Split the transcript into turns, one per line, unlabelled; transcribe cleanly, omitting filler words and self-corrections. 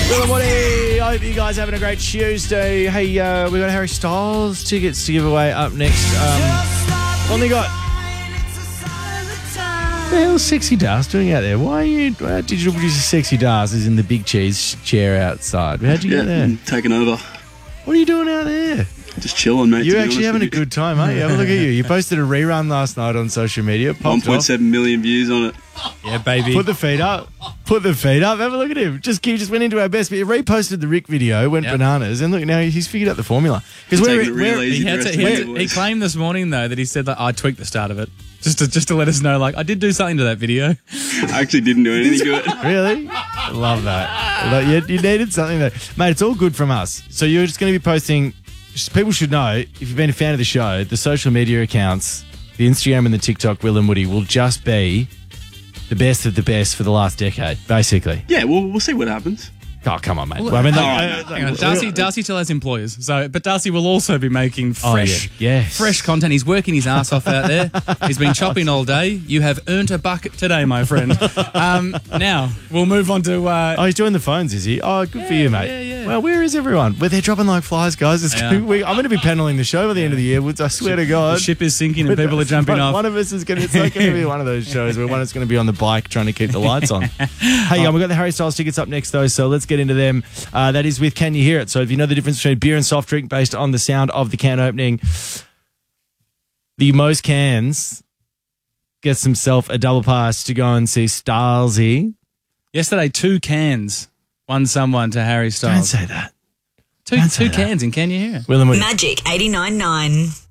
Will and Woody, I hope you guys are having a great Tuesday. Hey, we got Harry Styles tickets to give away up next. Only got... What the hell's Sexy Dars doing out there? Why are you digital producer Sexy Dars is in the big cheese chair outside? How'd you get there?
I'm taking over.
What are you doing out there?
Just chilling, mate.
You're actually having a good time, aren't you? Have a look at you. You posted a rerun last night on social media.
1.7 million views on it.
Yeah, baby.
Put the feet up. Put the feet up. Have a look at him. Just went into our best. He reposted the Rick video, went bananas, and look, now he's figured out the formula. Because
he claimed this morning though that he said that I tweaked the start of it just to let us know, like I did do something to that video.
I actually didn't do anything to it.
Really? Love that. You needed something there, mate. It's all good from us. So you're just going to be posting. People should know, if you've been a fan of the show, the social media accounts, the Instagram and the TikTok, Will and Woody, will just be the best of the best for the last decade, basically.
Yeah, we'll see what happens.
Oh, come on, mate.
Well, hang on. Darcy still has employers, but Darcy will also be now fresh content. He's working his ass off out there. He's been chopping all day. You have earned a bucket today, my friend. Now, we'll move on to...
he's doing the phones, is he? Oh, good for you, mate.
Yeah.
Well, where is everyone? Well, they're dropping like flies, guys. I'm going to be paneling the show by the end of the year, Woods. I swear to God.
The ship is sinking and people are jumping off.
One of us is going to... It's not going to be one of those shows where one is going to be on the bike trying to keep the lights on. Hey, we've got the Harry Styles tickets up next, though, so let's get into them. That is with Can You Hear It? So if you know the difference between beer and soft drink based on the sound of the can opening, the most cans gets himself a double pass to go and see Stylesy.
Yesterday, 2 cans won someone to Harry Styles.
Don't say that.
Two cans in Can You Hear It?
Will and Woody.
Magic 89.9.